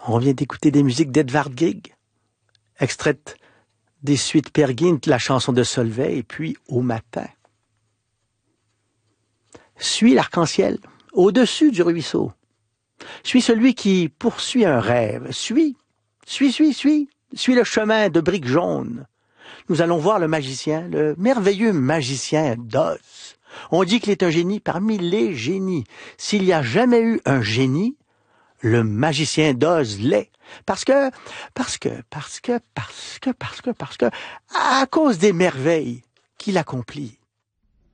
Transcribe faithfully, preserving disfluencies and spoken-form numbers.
On vient d'écouter des musiques d'Edvard Grieg, extraites des suites Peer Gynt, la chanson de Solveig, et puis Au matin. Suis l'arc-en-ciel, au-dessus du ruisseau. Suis celui qui poursuit un rêve. Suis, suis, suis, suis, suis le chemin de briques jaunes. Nous allons voir le magicien, le merveilleux magicien d'Oz. On dit qu'il est un génie parmi les génies. S'il n'y a jamais eu un génie, le magicien d'Oz l'est. Parce que, parce que, parce que, parce que, parce que, parce que, à cause des merveilles qu'il accomplit.